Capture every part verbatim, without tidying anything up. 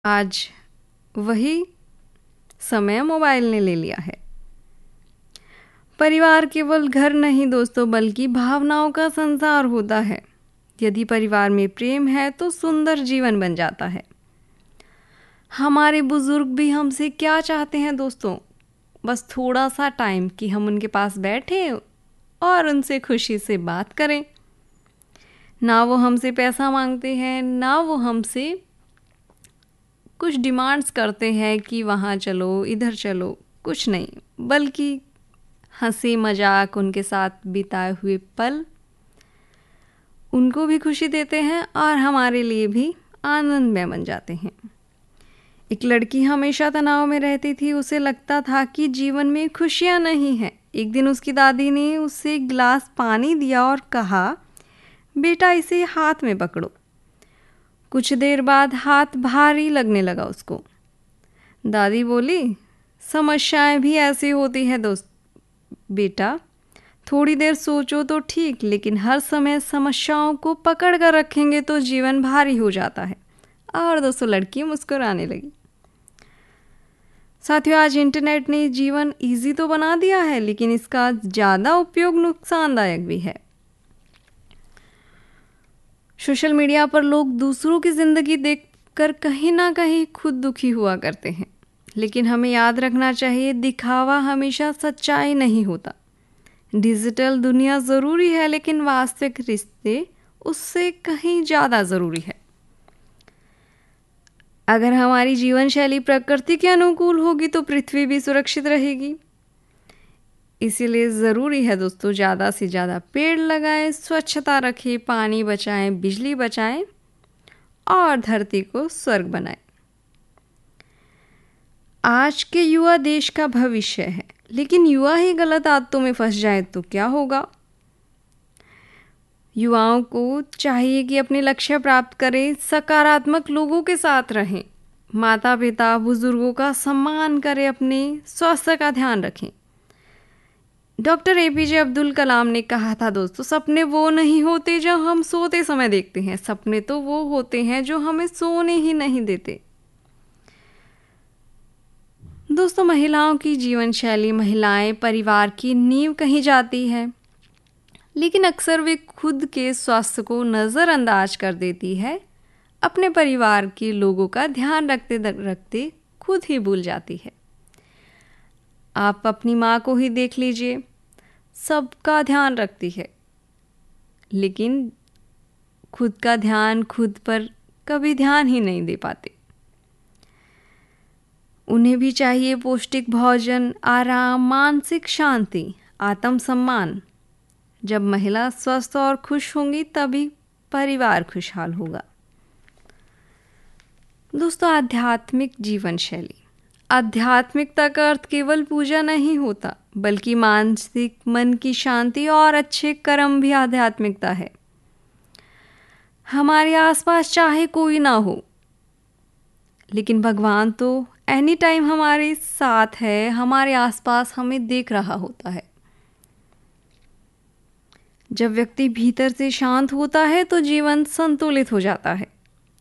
आज वही समय मोबाइल ने ले लिया है। परिवार केवल घर नहीं दोस्तों, बल्कि भावनाओं का संसार होता है। यदि परिवार में प्रेम है तो सुंदर जीवन बन जाता है। हमारे बुजुर्ग भी हमसे क्या चाहते हैं दोस्तों? बस थोड़ा सा टाइम कि हम उनके पास बैठे और उनसे खुशी से बात करें। ना वो हमसे पैसा मांगते हैं, ना वो हमसे कुछ डिमांड्स करते हैं कि वहाँ चलो, इधर चलो, कुछ नहीं, बल्कि हंसी मजाक, उनके साथ बिताए हुए पल उनको भी खुशी देते हैं और हमारे लिए भी आनंदमय बन जाते हैं। एक लड़की हमेशा तनाव में रहती थी। उसे लगता था कि जीवन में खुशियाँ नहीं हैं। एक दिन उसकी दादी ने उसे एक गिलास पानी दिया और कहा, बेटा इसे हाथ में पकड़ो। कुछ देर बाद हाथ भारी लगने लगा उसको। दादी बोली, समस्याएं भी ऐसी होती हैं दोस्त बेटा, थोड़ी देर सोचो तो ठीक, लेकिन हर समय समस्याओं को पकड़ कर रखेंगे तो जीवन भारी हो जाता है। और दोस्तों लड़की मुस्कुराने लगी। साथियों, आज इंटरनेट ने जीवन इजी तो बना दिया है, लेकिन इसका ज़्यादा उपयोग नुकसानदायक भी है। सोशल मीडिया पर लोग दूसरों की ज़िंदगी देखकर कहीं ना कहीं खुद दुखी हुआ करते हैं, लेकिन हमें याद रखना चाहिए, दिखावा हमेशा सच्चाई नहीं होता। डिजिटल दुनिया ज़रूरी है, लेकिन वास्तविक रिश्ते उससे कहीं ज़्यादा ज़रूरी है। अगर हमारी जीवन शैली प्रकृति के अनुकूल होगी तो पृथ्वी भी सुरक्षित रहेगी। इसीलिए ज़रूरी है दोस्तों, ज़्यादा से ज़्यादा पेड़ लगाएं, स्वच्छता रखें, पानी बचाएं, बिजली बचाएं और धरती को स्वर्ग बनाएं। आज के युवा देश का भविष्य है, लेकिन युवा ही गलत आदतों में फंस जाए तो क्या होगा? युवाओं को चाहिए कि अपने लक्ष्य प्राप्त करें, सकारात्मक लोगों के साथ रहें, माता पिता बुजुर्गों का सम्मान करें, अपने स्वास्थ्य का ध्यान रखें। डॉक्टर एपीजे अब्दुल कलाम ने कहा था दोस्तों, सपने वो नहीं होते जो हम सोते समय देखते हैं, सपने तो वो होते हैं जो हमें सोने ही नहीं देते। दोस्तों, महिलाओं की जीवन शैली, महिलाएं परिवार की नींव कही जाती है, लेकिन अक्सर वे खुद के स्वास्थ्य को नज़रअंदाज कर देती है। अपने परिवार के लोगों का ध्यान रखते रखते खुद ही भूल जाती है। आप अपनी माँ को ही देख लीजिए, सबका ध्यान रखती है, लेकिन खुद का ध्यान खुद पर कभी ध्यान ही नहीं दे पाते। उन्हें भी चाहिए पौष्टिक भोजन, आराम, मानसिक शांति, आत्मसम्मान। जब महिला स्वस्थ और खुश होंगी तभी परिवार खुशहाल होगा। दोस्तों, आध्यात्मिक जीवन शैली, आध्यात्मिकता का अर्थ केवल पूजा नहीं होता, बल्कि मानसिक मन की शांति और अच्छे कर्म भी आध्यात्मिकता है। हमारे आसपास चाहे कोई ना हो, लेकिन भगवान तो एनी टाइम हमारे साथ है, हमारे आसपास हमें देख रहा होता है। जब व्यक्ति भीतर से शांत होता है तो जीवन संतुलित हो जाता है।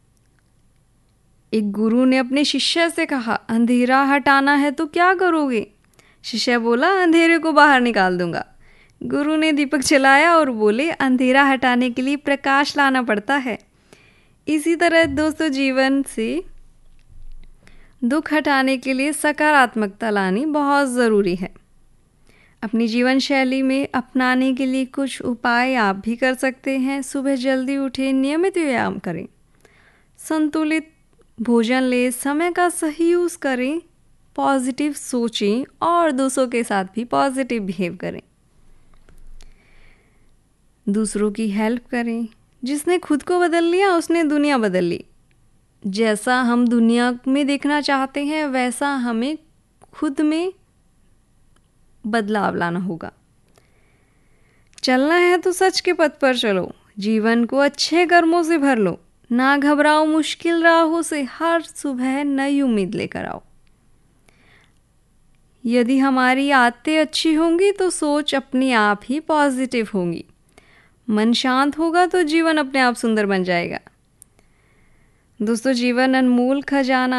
एक गुरु ने अपने शिष्य से कहा, अंधेरा हटाना है तो क्या करोगे? शिष्य बोला, अंधेरे को बाहर निकाल दूंगा। गुरु ने दीपक जलाया और बोले, अंधेरा हटाने के लिए प्रकाश लाना पड़ता है। इसी तरह दोस्तों, जीवन से दुख हटाने के लिए सकारात्मकता लानी बहुत ज़रूरी है। अपनी जीवन शैली में अपनाने के लिए कुछ उपाय आप भी कर सकते हैं। सुबह जल्दी उठें, नियमित व्यायाम करें, संतुलित भोजन लें, समय का सही यूज़ करें, पॉजिटिव सोचें और दूसरों के साथ भी पॉजिटिव बिहेव करें। दूसरों की हेल्प करें। जिसने खुद को बदल लिया उसने दुनिया बदल ली। जैसा हम दुनिया में देखना चाहते हैं वैसा हमें खुद में बदलाव लाना होगा। चलना है तो सच के पथ पर चलो, जीवन को अच्छे कर्मों से भर लो, ना घबराओ मुश्किल राहों से, हर सुबह नई उम्मीद लेकर आओ। यदि हमारी आदतें अच्छी होंगी तो सोच अपने आप ही पॉजिटिव होंगी। मन शांत होगा तो जीवन अपने आप सुंदर बन जाएगा। दोस्तों, जीवन अनमोल खजाना